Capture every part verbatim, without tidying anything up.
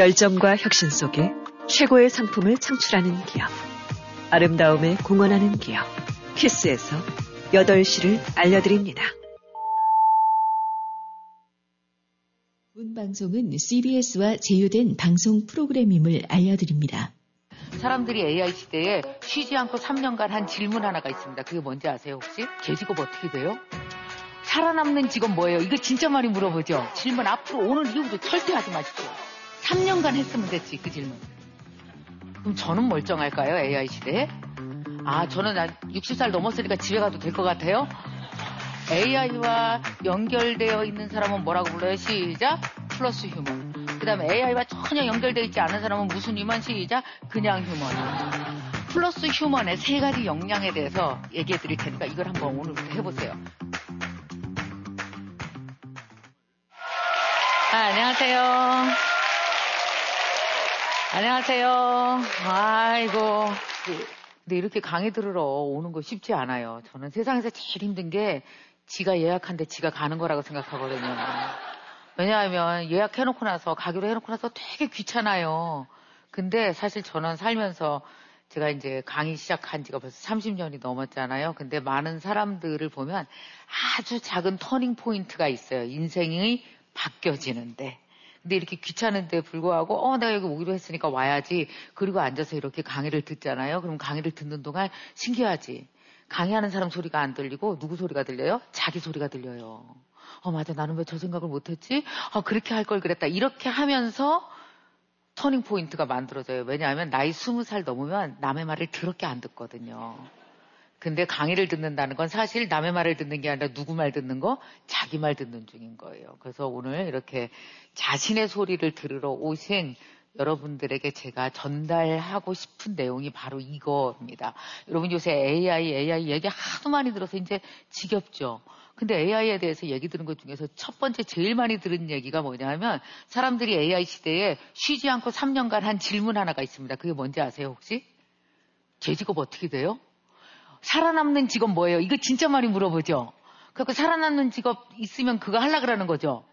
열정과 혁신 속에 최고의 상품을 창출하는 기업. 아름다움에 공헌하는 기업. 키스에서 여덟 시를 알려드립니다. 본 방송은 씨비에스와 제휴된 방송 프로그램임을 알려드립니다. 사람들이 에이아이 시대에 쉬지 않고 삼 년간 한 질문 하나가 있습니다. 그게 뭔지 아세요 혹시? 제 직업 어떻게 돼요? 살아남는 직업 뭐예요? 이거 진짜 많이 물어보죠. 질문 앞으로 오늘 이후부터 절대 하지 마십시오. 삼 년간 했으면 됐지 그 질문. 그럼 저는 멀쩡할까요? 에이아이 시대에? 아 저는 육십 살 넘었으니까 집에 가도 될 것 같아요? 에이아이와 연결되어 있는 사람은 뭐라고 불러요? 시작! 플러스 휴먼. 그 다음에 에이아이와 전혀 연결되어 있지 않은 사람은 무슨 휴먼? 시작! 그냥 휴먼. 플러스 휴먼의 세 가지 역량에 대해서 얘기해 드릴 테니까 이걸 한번 오늘부터 해보세요. 아, 안녕하세요. 안녕하세요. 아이고. 근데 이렇게 강의 들으러 오는 거 쉽지 않아요. 저는 세상에서 제일 힘든 게 지가 예약한데 지가 가는 거라고 생각하거든요. 왜냐하면 예약해놓고 나서 가기로 해놓고 나서 되게 귀찮아요. 근데 사실 저는 살면서 제가 이제 강의 시작한 지가 벌써 삼십 년이 넘었잖아요. 근데 많은 사람들을 보면 아주 작은 터닝 포인트가 있어요. 인생이 바뀌어지는데. 근데 이렇게 귀찮은데 불구하고 어 내가 여기 오기로 했으니까 와야지. 그리고 앉아서 이렇게 강의를 듣잖아요. 그럼 강의를 듣는 동안 신기하지. 강의하는 사람 소리가 안 들리고 누구 소리가 들려요? 자기 소리가 들려요. 어 맞아 나는 왜 저 생각을 못했지? 아 그렇게 할 걸 그랬다. 이렇게 하면서 터닝 포인트가 만들어져요. 왜냐하면 나이 스무 살 넘으면 남의 말을 더럽게 안 듣거든요. 근데 강의를 듣는다는 건 사실 남의 말을 듣는 게 아니라 누구 말 듣는 거? 자기 말 듣는 중인 거예요. 그래서 오늘 이렇게 자신의 소리를 들으러 오신 여러분들에게 제가 전달하고 싶은 내용이 바로 이거입니다. 여러분 요새 에이아이, 에이아이 얘기 하도 많이 들어서 이제 지겹죠. 근데 에이아이에 대해서 얘기 들은 것 중에서 첫 번째 제일 많이 들은 얘기가 뭐냐면 사람들이 에이아이 시대에 쉬지 않고 삼 년간 한 질문 하나가 있습니다. 그게 뭔지 아세요 혹시? 제 직업 어떻게 돼요? 살아남는 직업 뭐예요? 이거 진짜 많이 물어보죠. 그래서 살아남는 직업 있으면 그거 하려고 그러는 거죠.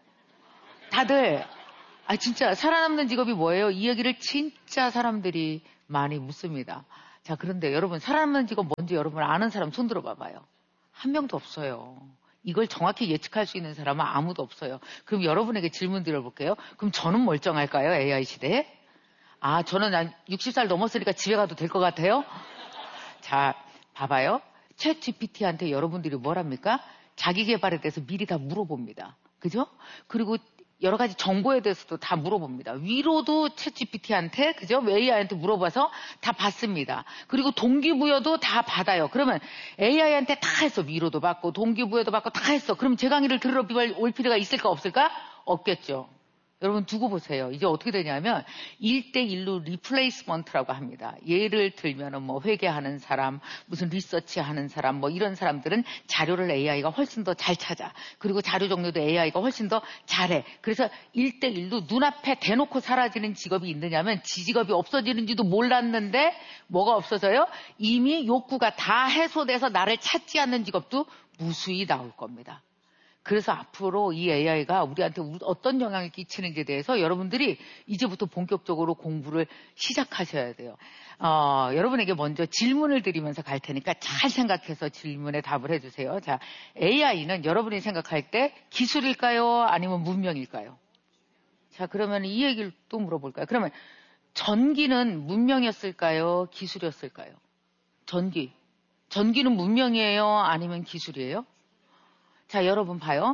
다들 아 진짜 살아남는 직업이 뭐예요? 이 얘기를 진짜 사람들이 많이 묻습니다. 자 그런데 여러분 살아남는 직업 뭔지 여러분 아는 사람 손 들어 봐봐요. 한 명도 없어요. 이걸 정확히 예측할 수 있는 사람은 아무도 없어요. 그럼 여러분에게 질문 드려볼게요. 그럼 저는 멀쩡할까요? 에이아이 시대에? 아 저는 육십 살 넘었으니까 집에 가도 될 것 같아요? 자 봐봐요. 챗 지피티한테 여러분들이 뭘 합니까? 자기 개발에 대해서 미리 다 물어봅니다. 그죠? 그리고 여러 가지 정보에 대해서도 다 물어봅니다. 위로도 챗 지피티한테, 그죠? 에이아이한테 물어봐서 다 받습니다. 그리고 동기부여도 다 받아요. 그러면 에이아이한테 다 했어. 위로도 받고, 동기부여도 받고 다 했어. 그럼 제 강의를 들으러 올 필요가 있을까 없을까? 없겠죠. 여러분 두고 보세요. 이제 어떻게 되냐면 일 대 일로 리플레이스먼트라고 합니다. 예를 들면은 뭐 회계하는 사람, 무슨 리서치 하는 사람, 뭐 이런 사람들은 자료를 에이아이가 훨씬 더 잘 찾아. 그리고 자료 정리도 에이아이가 훨씬 더 잘해. 그래서 일 대 일로 눈앞에 대놓고 사라지는 직업이 있느냐면 지 직업이 없어지는지도 몰랐는데 뭐가 없어져요? 이미 욕구가 다 해소돼서 나를 찾지 않는 직업도 무수히 나올 겁니다. 그래서 앞으로 이 에이아이가 우리한테 어떤 영향을 끼치는지에 대해서 여러분들이 이제부터 본격적으로 공부를 시작하셔야 돼요. 어, 여러분에게 먼저 질문을 드리면서 갈 테니까 잘 생각해서 질문에 답을 해주세요. 자, 에이아이는 여러분이 생각할 때 기술일까요? 아니면 문명일까요? 자, 그러면 이 얘기를 또 물어볼까요? 그러면 전기는 문명이었을까요? 기술이었을까요? 전기. 전기는 문명이에요? 아니면 기술이에요? 자, 여러분 봐요.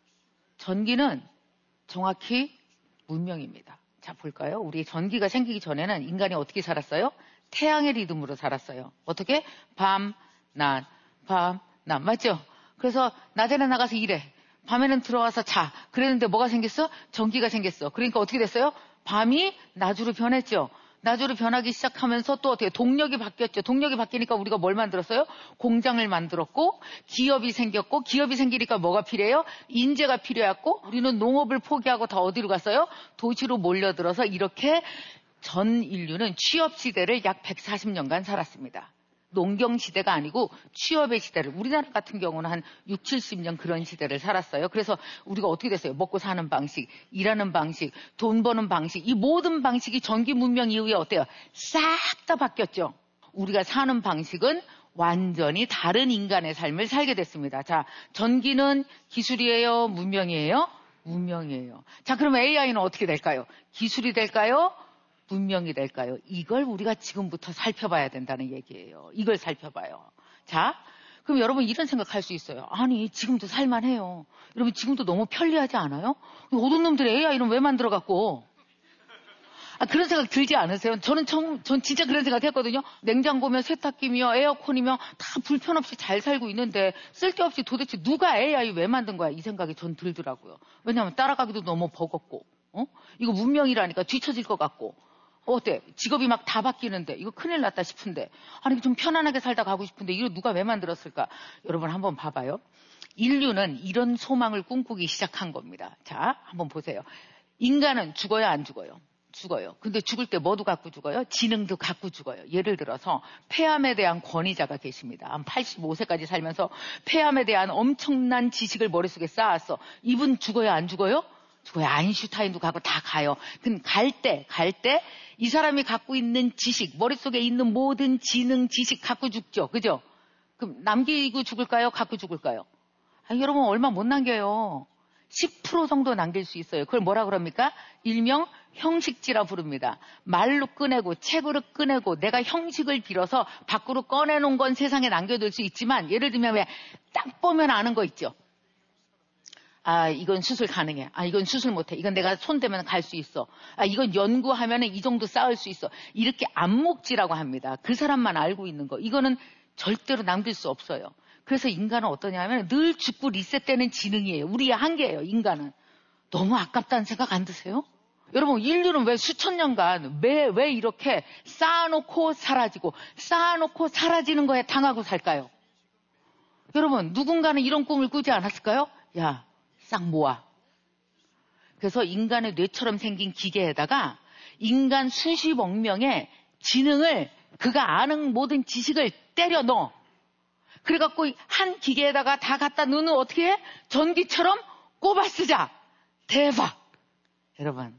전기는 정확히 문명입니다. 자, 볼까요? 우리 전기가 생기기 전에는 인간이 어떻게 살았어요? 태양의 리듬으로 살았어요. 어떻게? 밤, 낮, 밤, 낮. 맞죠? 그래서 낮에는 나가서 일해. 밤에는 들어와서 자. 그랬는데 뭐가 생겼어? 전기가 생겼어. 그러니까 어떻게 됐어요? 밤이 낮으로 변했죠. 낮으로 변하기 시작하면서 또 어떻게 동력이 바뀌었죠. 동력이 바뀌니까 우리가 뭘 만들었어요? 공장을 만들었고 기업이 생겼고 기업이 생기니까 뭐가 필요해요? 인재가 필요했고 우리는 농업을 포기하고 다 어디로 갔어요? 도시로 몰려들어서 이렇게 전 인류는 취업 시대를 약 백사십 년간 살았습니다. 농경 시대가 아니고 취업의 시대를, 우리나라 같은 경우는 한 육, 칠십 년 그런 시대를 살았어요. 그래서 우리가 어떻게 됐어요? 먹고 사는 방식, 일하는 방식, 돈 버는 방식, 이 모든 방식이 전기 문명 이후에 어때요? 싹 다 바뀌었죠. 우리가 사는 방식은 완전히 다른 인간의 삶을 살게 됐습니다. 자, 전기는 기술이에요? 문명이에요? 문명이에요. 자, 그럼 에이아이는 어떻게 될까요? 기술이 될까요? 문명이 될까요? 이걸 우리가 지금부터 살펴봐야 된다는 얘기예요. 이걸 살펴봐요. 자, 그럼 여러분 이런 생각할 수 있어요. 아니, 지금도 살만해요. 여러분 지금도 너무 편리하지 않아요? 어떤 놈들이 에이아이는 왜 만들어갖고? 아, 그런 생각 들지 않으세요? 저는 처음, 전 진짜 그런 생각 했거든요. 냉장고며 세탁기며 에어컨이며 다 불편 없이 잘 살고 있는데 쓸데없이 도대체 누가 에이아이 왜 만든 거야? 이 생각이 전 들더라고요. 왜냐하면 따라가기도 너무 버겁고, 어? 이거 문명이라니까 뒤처질 것 같고, 어때? 직업이 막 다 바뀌는데 이거 큰일 났다 싶은데, 아니 좀 편안하게 살다 가고 싶은데 이거 누가 왜 만들었을까? 여러분 한번 봐봐요. 인류는 이런 소망을 꿈꾸기 시작한 겁니다. 자, 한번 보세요. 인간은 죽어요, 안 죽어요? 죽어요. 근데 죽을 때 뭐도 갖고 죽어요? 지능도 갖고 죽어요. 예를 들어서 폐암에 대한 권위자가 계십니다. 한 팔십오 세까지 살면서 폐암에 대한 엄청난 지식을 머릿속에 쌓았어. 이분 죽어요, 안 죽어요? 죽어요. 아인슈타인도 가고 다 가요. 근데 갈 때, 갈 때 이 사람이 갖고 있는 지식, 머릿속에 있는 모든 지능, 지식 갖고 죽죠. 그죠? 그럼 남기고 죽을까요? 갖고 죽을까요? 아, 여러분 얼마 못 남겨요. 십 퍼센트 정도 남길 수 있어요. 그걸 뭐라 그럽니까? 일명 형식지라 부릅니다. 말로 꺼내고 책으로 꺼내고 내가 형식을 빌어서 밖으로 꺼내놓은 건 세상에 남겨둘 수 있지만, 예를 들면 왜 딱 보면 아는 거 있죠. 아, 이건 수술 가능해. 아, 이건 수술 못해. 이건 내가 손 대면 갈 수 있어. 아, 이건 연구하면 이 정도 쌓을 수 있어. 이렇게 안목지라고 합니다. 그 사람만 알고 있는 거. 이거는 절대로 남길 수 없어요. 그래서 인간은 어떠냐면 늘 죽고 리셋되는 지능이에요. 우리의 한계예요, 인간은. 너무 아깝다는 생각 안 드세요? 여러분, 인류는 왜 수천 년간 왜, 왜 이렇게 쌓아놓고 사라지고 쌓아놓고 사라지는 거에 당하고 살까요? 여러분, 누군가는 이런 꿈을 꾸지 않았을까요? 야, 싹 모아. 그래서 인간의 뇌처럼 생긴 기계에다가 인간 수십억 명의 지능을, 그가 아는 모든 지식을 때려 넣어. 그래갖고 한 기계에다가 다 갖다 넣으면 어떻게 해? 전기처럼 꼽아 쓰자. 대박. 여러분,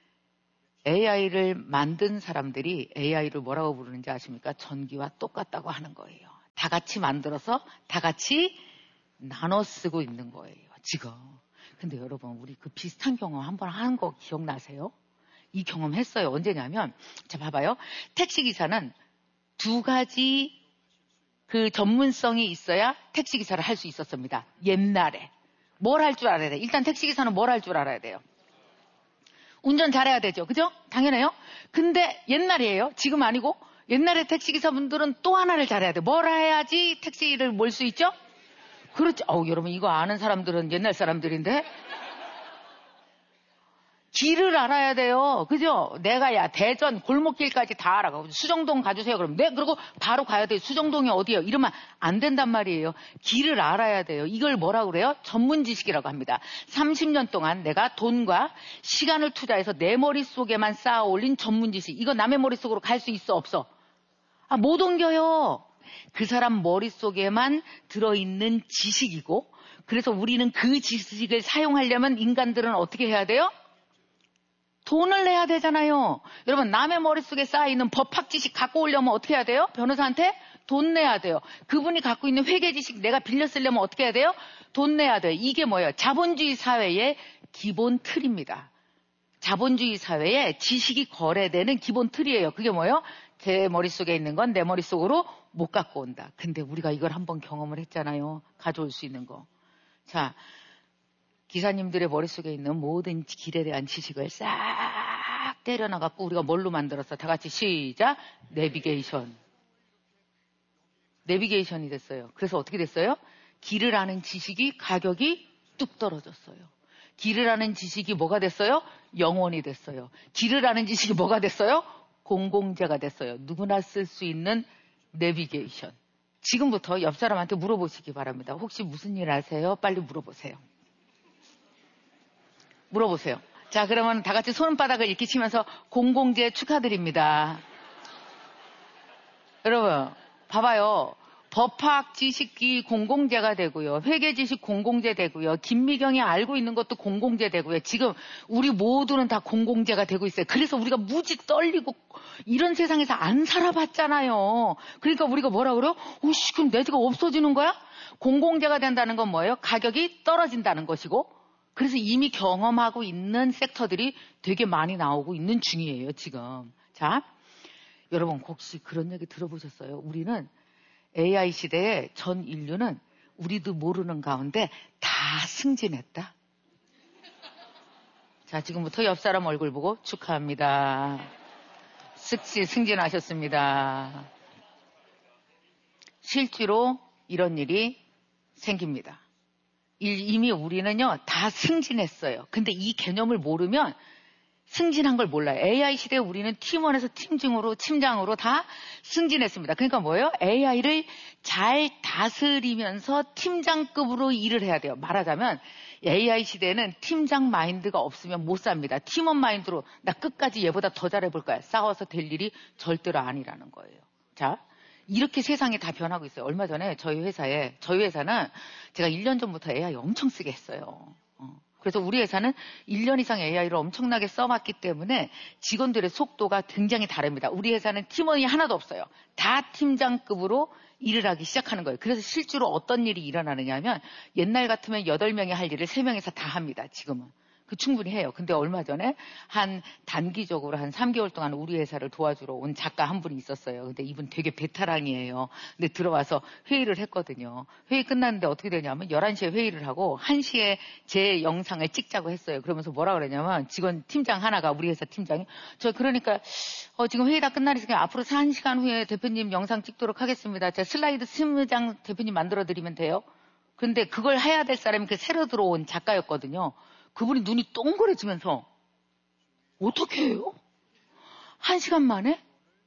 에이아이를 만든 사람들이 에이아이를 뭐라고 부르는지 아십니까? 전기와 똑같다고 하는 거예요. 다 같이 만들어서 다 같이 나눠 쓰고 있는 거예요, 지금. 근데 여러분, 우리 그 비슷한 경험 한번 한 거 기억나세요? 이 경험 했어요. 언제냐면, 자, 봐봐요. 택시기사는 두 가지 그 전문성이 있어야 택시기사를 할 수 있었습니다. 옛날에. 뭘 할 줄 알아야 돼요? 일단 택시기사는 뭘 할 줄 알아야 돼요? 운전 잘해야 되죠. 그죠? 당연해요. 근데 옛날이에요. 지금 아니고. 옛날에 택시기사분들은 또 하나를 잘해야 돼요. 뭘 해야지 택시를 몰 수 있죠? 그렇죠. 어우, 여러분, 이거 아는 사람들은 옛날 사람들인데. 길을 알아야 돼요. 그죠? 내가 야 대전 골목길까지 다 알아. 수정동 가주세요. 그럼 네, 그리고 바로 가야 돼요. 수정동이 어디예요? 이러면 안 된단 말이에요. 길을 알아야 돼요. 이걸 뭐라 그래요? 전문 지식이라고 합니다. 삼십 년 동안 내가 돈과 시간을 투자해서 내 머릿속에만 쌓아 올린 전문 지식. 이거 남의 머릿속으로 갈 수 있어, 없어? 아, 못 옮겨요. 그 사람 머릿속에만 들어있는 지식이고, 그래서 우리는 그 지식을 사용하려면 인간들은 어떻게 해야 돼요? 돈을 내야 되잖아요. 여러분, 남의 머릿속에 쌓여있는 법학 지식 갖고 오려면 어떻게 해야 돼요? 변호사한테 돈 내야 돼요. 그분이 갖고 있는 회계 지식 내가 빌려 쓰려면 어떻게 해야 돼요? 돈 내야 돼요. 이게 뭐예요? 자본주의 사회의 기본 틀입니다. 자본주의 사회에 지식이 거래되는 기본 틀이에요. 그게 뭐예요? 제 머릿속에 있는 건 내 머릿속으로 못 갖고 온다. 근데 우리가 이걸 한번 경험을 했잖아요. 가져올 수 있는 거. 자, 기사님들의 머릿속에 있는 모든 길에 대한 지식을 싹 때려놔갖고 우리가 뭘로 만들었어? 다 같이 시작. 내비게이션. 내비게이션이 됐어요. 그래서 어떻게 됐어요? 길을 아는 지식이 가격이 뚝 떨어졌어요. 길을 아는 지식이 뭐가 됐어요? 영원이 됐어요. 길을 아는 지식이 뭐가 됐어요? 공공재가 됐어요. 누구나 쓸 수 있는 내비게이션. 지금부터 옆 사람한테 물어보시기 바랍니다. 혹시 무슨 일 아세요? 빨리 물어보세요. 물어보세요. 자, 그러면 다 같이 손바닥을 이렇게 치면서 공공재 축하드립니다. 여러분, 봐봐요. 법학 지식이 공공재가 되고요. 회계 지식 공공재 되고요. 김미경이 알고 있는 것도 공공재 되고요. 지금 우리 모두는 다 공공재가 되고 있어요. 그래서 우리가 무지 떨리고 이런 세상에서 안 살아봤잖아요. 그러니까 우리가 뭐라 그래요? 오씨, 그럼 내 지가 없어지는 거야? 공공재가 된다는 건 뭐예요? 가격이 떨어진다는 것이고, 그래서 이미 경험하고 있는 섹터들이 되게 많이 나오고 있는 중이에요, 지금. 자, 여러분 혹시 그런 얘기 들어보셨어요? 우리는 에이아이 시대에 전 인류는 우리도 모르는 가운데 다 승진했다. 자, 지금부터 옆 사람 얼굴 보고 축하합니다. 쓱시 승진하셨습니다. 실제로 이런 일이 생깁니다. 이미 우리는요, 다 승진했어요. 근데 이 개념을 모르면 승진한 걸 몰라요. 에이아이 시대에 우리는 팀원에서 팀장으로, 팀장으로 다 승진했습니다. 그러니까 뭐예요? 에이아이를 잘 다스리면서 팀장급으로 일을 해야 돼요. 말하자면 에이아이 시대에는 팀장 마인드가 없으면 못 삽니다. 팀원 마인드로 나 끝까지 얘보다 더 잘해볼 거야. 싸워서 될 일이 절대로 아니라는 거예요. 자, 이렇게 세상이 다 변하고 있어요. 얼마 전에 저희 회사에, 저희 회사는 제가 일 년 전부터 에이아이 엄청 쓰게 했어요. 어. 그래서 우리 회사는 일 년 이상 에이아이를 엄청나게 써봤기 때문에 직원들의 속도가 굉장히 다릅니다. 우리 회사는 팀원이 하나도 없어요. 다 팀장급으로 일을 하기 시작하는 거예요. 그래서 실제로 어떤 일이 일어나느냐 하면 옛날 같으면 여덟 명이 할 일을 세 명에서 다 합니다. 지금은. 그 충분히 해요. 근데 얼마 전에 한 단기적으로 한 삼 개월 동안 우리 회사를 도와주러 온 작가 한 분이 있었어요. 근데 이분 되게 베테랑이에요. 근데 들어와서 회의를 했거든요. 회의 끝났는데 어떻게 되냐면 열한 시에 회의를 하고 한 시에 제 영상을 찍자고 했어요. 그러면서 뭐라 그러냐면 직원 팀장 하나가, 우리 회사 팀장이, 저 그러니까 어, 지금 회의 다 끝나니까 앞으로 한 시간 후에 대표님 영상 찍도록 하겠습니다. 제가 슬라이드 스무장 대표님 만들어 드리면 돼요. 근데 그걸 해야 될 사람이 그 새로 들어온 작가였거든요. 그분이 눈이 동그래지면서 어떻게 해요? 한 시간 만에?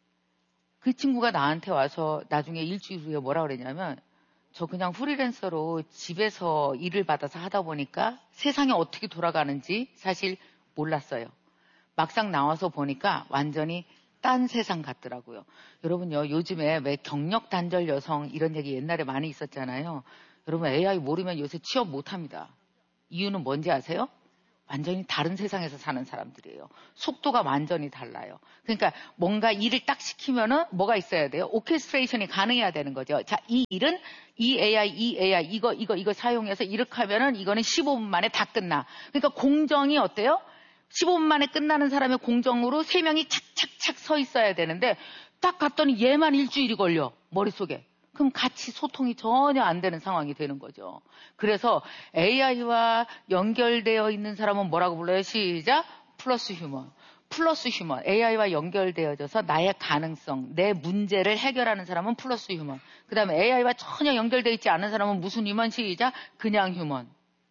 그 친구가 나한테 와서 나중에 일주일 후에 뭐라 그랬냐면, 저 그냥 프리랜서로 집에서 일을 받아서 하다 보니까 세상이 어떻게 돌아가는지 사실 몰랐어요. 막상 나와서 보니까 완전히 딴 세상 같더라고요. 여러분요, 요즘에 왜 경력 단절 여성 이런 얘기 옛날에 많이 있었잖아요. 여러분 에이아이 모르면 요새 취업 못합니다. 이유는 뭔지 아세요? 완전히 다른 세상에서 사는 사람들이에요. 속도가 완전히 달라요. 그러니까 뭔가 일을 딱 시키면은 뭐가 있어야 돼요? 오케스트레이션이 가능해야 되는 거죠. 자, 이 일은 이 에이아이, 이 에이아이, 이거, 이거, 이거 사용해서 이렇게 하면은 이거는 십오 분 만에 다 끝나. 그러니까 공정이 어때요? 십오 분 만에 끝나는 사람의 공정으로 세 명이 착착착 서 있어야 되는데 딱 갔더니 얘만 일주일이 걸려. 머릿속에. 그럼 같이 소통이 전혀 안 되는 상황이 되는 거죠. 그래서 에이아이와 연결되어 있는 사람은 뭐라고 불러요? 시작. 플러스 휴먼. 플러스 휴먼. 에이아이와 연결되어져서 나의 가능성, 내 문제를 해결하는 사람은 플러스 휴먼. 그 다음에 에이아이와 전혀 연결되어 있지 않은 사람은 무슨 휴먼? 시작. 그냥 휴먼.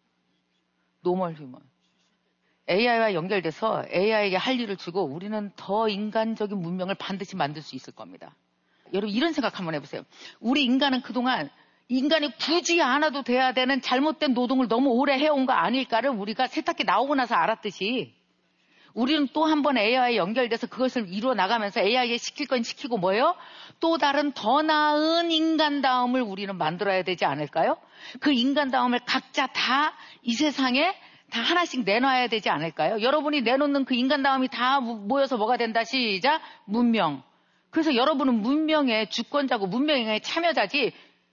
노멀 휴먼. 에이아이와 연결돼서 에이아이에게 할 일을 주고 우리는 더 인간적인 문명을 반드시 만들 수 있을 겁니다. 여러분 이런 생각 한번 해보세요. 우리 인간은 그동안 인간이 굳이 않아도 돼야 되는 잘못된 노동을 너무 오래 해온 거 아닐까를 우리가 세탁기 나오고 나서 알았듯이 우리는 또 한 번 에이아이에 연결돼서 그것을 이루어 나가면서 에이아이에 시킬 건 시키고 뭐예요? 또 다른 더 나은 인간다움을 우리는 만들어야 되지 않을까요? 그 인간다움을 각자 다 이 세상에 다 하나씩 내놔야 되지 않을까요? 여러분이 내놓는 그 인간다움이 다 모여서 뭐가 된다? 시작. 문명. 그래서 여러분은 문명의 주권자고 문명의 참여자지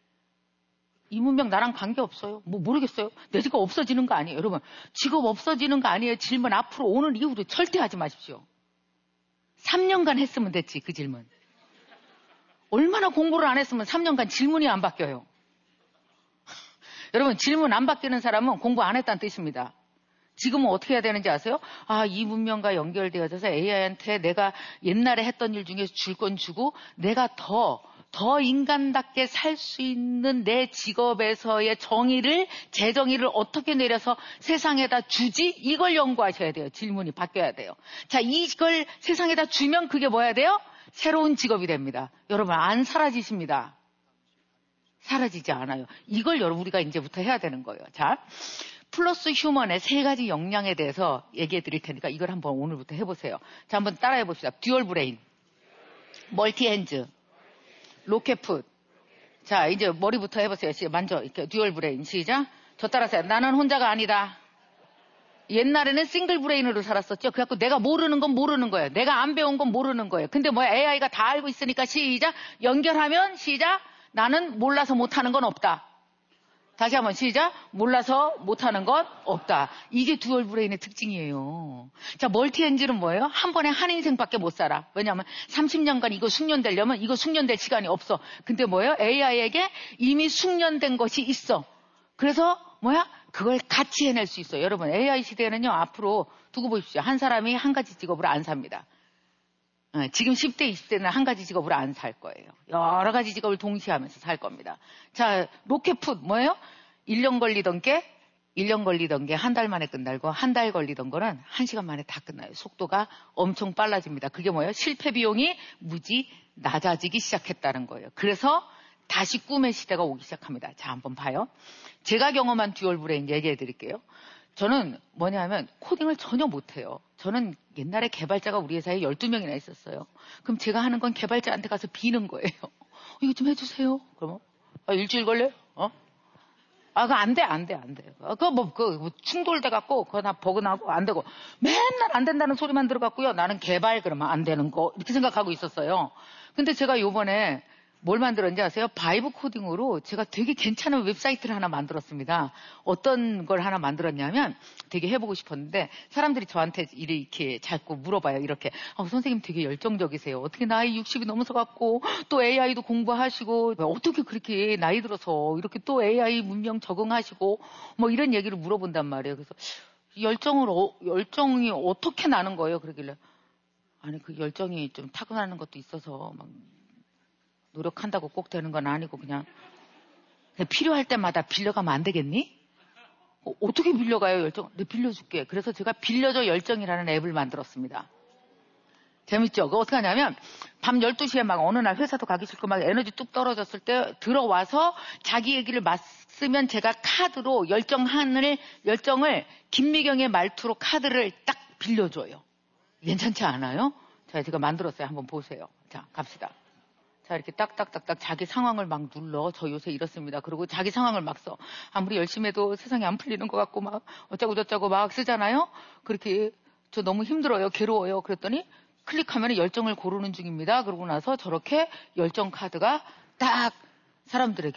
이 문명 나랑 관계없어요. 뭐 모르겠어요. 내 직업 없어지는 거 아니에요. 여러분 직업 없어지는 거 아니에요. 질문 앞으로 오늘 이후로 절대 하지 마십시오. 삼 년간 했으면 됐지 그 질문. 얼마나 공부를 안 했으면 삼 년간 질문이 안 바뀌어요. 여러분 질문 안 바뀌는 사람은 공부 안 했다는 뜻입니다. 지금은 어떻게 해야 되는지 아세요? 아, 이 문명과 연결되어져서 에이아이한테 내가 옛날에 했던 일 중에서 줄 건 주고 내가 더, 더 인간답게 살 수 있는 내 직업에서의 정의를, 재정의를 어떻게 내려서 세상에다 주지? 이걸 연구하셔야 돼요. 질문이 바뀌어야 돼요. 자, 이걸 세상에다 주면 그게 뭐야 돼요? 새로운 직업이 됩니다. 여러분, 안 사라지십니다. 사라지지 않아요. 이걸 여러분 우리가 이제부터 해야 되는 거예요. 자. 플러스 휴먼의 세 가지 역량에 대해서 얘기해 드릴 테니까 이걸 한번 오늘부터 해보세요. 자, 한번 따라해 봅시다. 듀얼 브레인, 멀티 핸즈, 로켓풋. 자, 이제 머리부터 해보세요. 시작. 만져. 이렇게 듀얼 브레인. 시작. 저 따라서 나는 혼자가 아니다. 옛날에는 싱글 브레인으로 살았었죠. 그래갖고 내가 모르는 건 모르는 거예요. 내가 안 배운 건 모르는 거예요. 근데 뭐야, 에이아이가 다 알고 있으니까 시작. 연결하면 시작. 나는 몰라서 못하는 건 없다. 다시 한번 시작. 몰라서 못하는 건 없다. 이게 듀얼 브레인의 특징이에요. 자, 멀티 엔진은 뭐예요? 한 번에 한 인생밖에 못 살아. 왜냐하면 삼십 년간 이거 숙련되려면 이거 숙련될 시간이 없어. 근데 뭐예요? 에이아이에게 이미 숙련된 것이 있어. 그래서 뭐야? 그걸 같이 해낼 수 있어요. 여러분, 에이아이 시대에는요, 앞으로 두고 보십시오. 한 사람이 한 가지 직업으로 안 삽니다. 지금 십 대, 이십 대는 한 가지 직업으로 안 살 거예요. 여러 가지 직업을 동시에 하면서 살 겁니다. 자, 로켓풋 뭐예요? 일 년 걸리던 게 일 년 걸리던 게 한 달 만에 끝나고 한 달 걸리던 거는 한 시간 만에 다 끝나요. 속도가 엄청 빨라집니다. 그게 뭐예요? 실패 비용이 무지 낮아지기 시작했다는 거예요. 그래서 다시 꿈의 시대가 오기 시작합니다. 자, 한번 봐요. 제가 경험한 듀얼 브레인 얘기해 드릴게요. 저는 뭐냐면 코딩을 전혀 못해요. 저는 옛날에 개발자가 우리 회사에 열두 명이나 있었어요. 그럼 제가 하는 건 개발자한테 가서 비는 거예요. 어, 이거 좀 해주세요. 그러면 아, 일주일 걸려요? 어? 아, 그거 안 돼, 안 돼, 안 돼. 아, 그거 뭐, 그, 뭐 충돌돼 갖고, 그거 나 버그나고 안 되고, 맨날 안 된다는 소리만 들어갖고요. 나는 개발 그러면 안 되는 거, 이렇게 생각하고 있었어요. 근데 제가 요번에 뭘 만들었는지 아세요? 바이브 코딩으로 제가 되게 괜찮은 웹사이트를 하나 만들었습니다. 어떤 걸 하나 만들었냐면 되게 해보고 싶었는데 사람들이 저한테 이렇게 자꾸 물어봐요. 이렇게 아, 선생님 되게 열정적이세요. 어떻게 나이 육십이 넘어서 갖고 또 에이아이도 공부하시고 어떻게 그렇게 나이 들어서 이렇게 또 에이아이 문명 적응하시고 뭐 이런 얘기를 물어본단 말이에요. 그래서 열정을 어, 열정이 어떻게 나는 거예요? 그러길래 아니 그 열정이 좀 타고나는 것도 있어서 막 노력한다고 꼭 되는 건 아니고 그냥, 그냥 필요할 때마다 빌려가면 안 되겠니? 어, 어떻게 빌려가요, 열정? 네, 빌려줄게. 그래서 제가 빌려줘 열정이라는 앱을 만들었습니다. 재밌죠? 그거 어떻게 하냐면 밤 열두 시에 막 어느 날 회사도 가기 싫고 막 에너지 뚝 떨어졌을 때 들어와서 자기 얘기를 맞으면 제가 카드로 열정하늘, 열정을 김미경의 말투로 카드를 딱 빌려줘요. 괜찮지 않아요? 자, 제가 만들었어요. 한번 보세요. 자, 갑시다. 자, 이렇게 딱딱딱딱 자기 상황을 막 눌러. 저 요새 이렇습니다. 그리고 자기 상황을 막 써. 아무리 열심히 해도 세상이 안 풀리는 것 같고 막 어쩌고 저쩌고 막 쓰잖아요. 그렇게 저 너무 힘들어요. 괴로워요. 그랬더니 클릭하면 열정을 고르는 중입니다. 그러고 나서 저렇게 열정 카드가 딱 사람들에게